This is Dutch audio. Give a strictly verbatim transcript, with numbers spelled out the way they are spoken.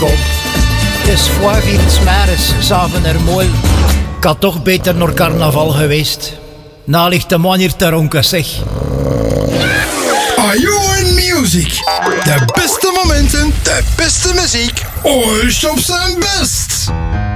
Kom, het is voor vier smeres, saven er mooi. Ik had toch beter naar carnaval geweest. Na ligt de man hier te ronken, zeg. Ajoen Music. De beste momenten, de beste muziek. Ooit op zijn best.